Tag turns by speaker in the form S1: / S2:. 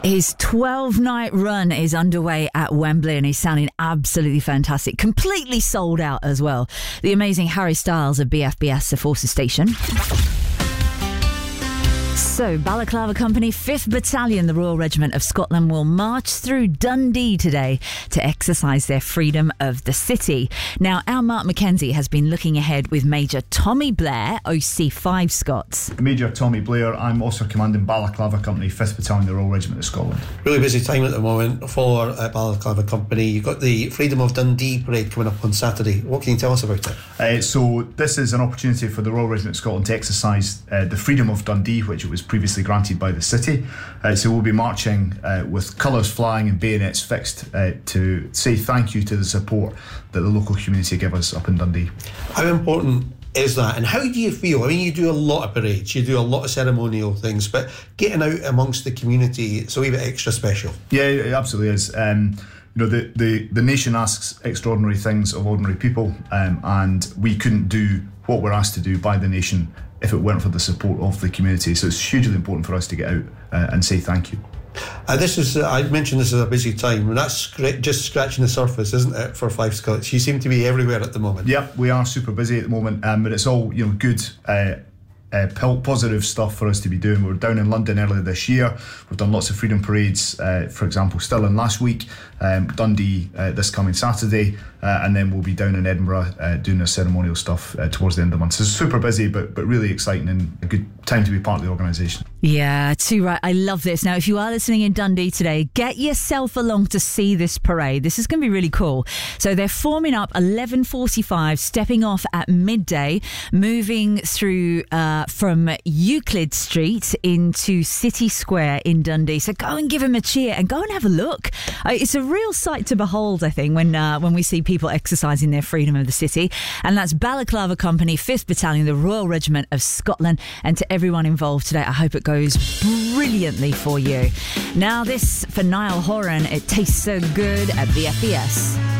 S1: His 12-night run is underway at Wembley and he's sounding absolutely fantastic. Completely sold out as well. The amazing Harry Styles of BFBS, the Forces Station. So, Balaclava Company, 5th Battalion, the Royal Regiment of Scotland, will march through Dundee today to exercise their freedom of the city. Now, our Mark Mackenzie has been looking ahead with Major Tommy Blair, OC5 Scots.
S2: Major Tommy Blair, I'm also commanding Balaclava Company, 5th Battalion, the Royal Regiment of Scotland.
S3: Really busy time at the moment for Balaclava Company. You've got the Freedom of Dundee parade coming up on Saturday. What can you tell us about it?
S2: So this is an opportunity for the Royal Regiment of Scotland to exercise the Freedom of Dundee, which it was previously granted by the city. So we'll be marching with colours flying and bayonets fixed to say thank you to the support that the local community give us up in Dundee.
S3: How important is that, and how do you feel? I mean, you do a lot of parades, you do a lot of ceremonial things, but getting out amongst the community, it's a wee bit extra special.
S2: Yeah, it absolutely is. The nation asks extraordinary things of ordinary people, and we couldn't do what we're asked to do by the nation if it weren't for the support of the community. So it's hugely important for us to get out and say thank you.
S3: I mentioned this is a busy time, and that's just scratching the surface, isn't it, for Five Scots? You seem to be everywhere at the moment.
S2: Yep, we are super busy at the moment, but it's all good, positive stuff for us to be doing. We were down in London earlier this year. We've done lots of freedom parades, for example, Stirling last week, Dundee this coming Saturday, and then we'll be down in Edinburgh doing our ceremonial stuff towards the end of the month. So it's super busy, but really exciting and a good time to be part of the organisation.
S1: Yeah, too right. I love this. Now, if you are listening in Dundee today, get yourself along to see this parade. This is going to be really cool. So they're forming up 11:45, stepping off at midday, moving through from Euclid Street into City Square in Dundee. So go and give them a cheer and go and have a look. It's a real sight to behold, I think, when we see people exercising their freedom of the city. And that's Balaclava Company, 5th Battalion, the Royal Regiment of Scotland. And to everyone involved today, I hope it goes brilliantly for you. Now this for Niall Horan, It Tastes So Good at BFBS.